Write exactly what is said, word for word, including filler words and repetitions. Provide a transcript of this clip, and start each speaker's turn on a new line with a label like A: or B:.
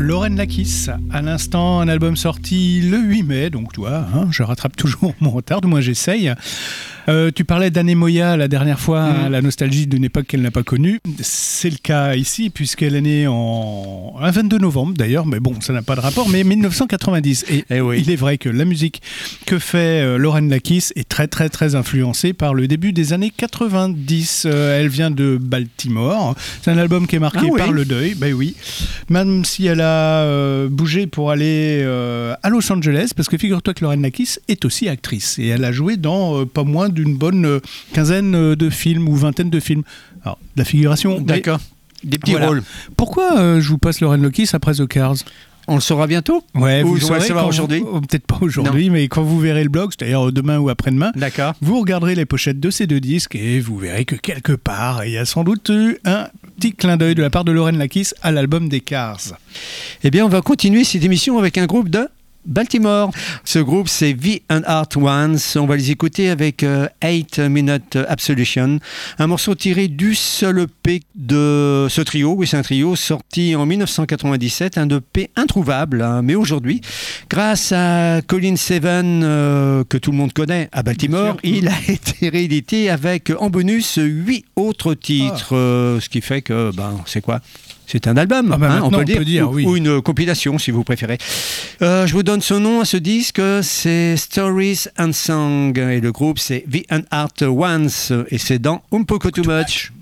A: Lauren Lakis, à l'instant, un album sorti le huit mai, donc tu vois, hein, je rattrape toujours mon retard, du moins j'essaye. Euh, tu parlais d'Anne Moya la dernière fois, mmh. hein, la nostalgie d'une époque qu'elle n'a pas connue. C'est le cas ici, puisqu'elle est née en un vingt-deux novembre d'ailleurs, mais bon, ça n'a pas de rapport, mais dix-neuf cent quatre-vingt-dix. Et, Et oui. il est vrai que la musique que fait euh, Lauren Lakis est très très très influencée par le début des années quatre-vingt-dix. Euh, elle vient de Baltimore. C'est un album qui est marqué ah, oui. par le deuil, ben oui. Même si elle a euh, bougé pour aller euh, à Los Angeles, parce que figure-toi que Lauren Lakis est aussi actrice et elle a joué dans euh, pas moins d'une bonne euh, quinzaine euh, de films ou vingtaine de films. Alors, de la figuration.
B: D'accord. Des petits
A: voilà.
B: rôles.
A: Pourquoi euh, je vous passe Lauren Lakis après The Cars ?
B: On le saura bientôt.
A: Ouais,
B: ou
A: vous
B: on va le savoir
A: aujourd'hui.
B: Vous,
A: peut-être pas aujourd'hui, non. mais quand vous verrez le blog, c'est-à-dire demain ou après-demain,
B: D'accord.
A: vous regarderez les pochettes de ces deux disques et vous verrez que quelque part, il y a sans doute eu un petit clin d'œil de la part de Lauren Lakis à l'album des Cars.
B: Eh bien, on va continuer cette émission avec un groupe de Baltimore. Ce groupe, c'est The Unheard Ones. On va les écouter avec euh, eight minute Absolution, un morceau tiré du seul E P de ce trio. Oui, c'est un trio sorti en dix-neuf cent quatre-vingt-dix-sept, un E P introuvable, hein, mais aujourd'hui, grâce à Colin Seven, euh, que tout le monde connaît à Baltimore, il a été réédité avec en bonus huit autres titres, ah. euh, ce qui fait que, ben, c'est quoi ? C'est un album,
A: ah ben
B: hein, on peut le dire,
A: peut dire
B: ou,
A: oui.
B: ou une compilation si vous préférez. Euh, je vous donne son nom à ce disque, c'est Stories and Songs, et le groupe c'est The Unheard Ones, et c'est dans Un Poco Too Much.